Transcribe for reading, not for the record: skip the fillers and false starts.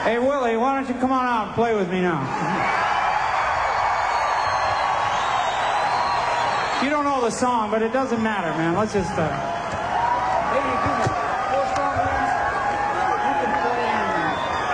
Hey, Willie, why don't you come on out and play with me now? You don't know the song, but it doesn't matter, man. Let's just... Maybe you do know.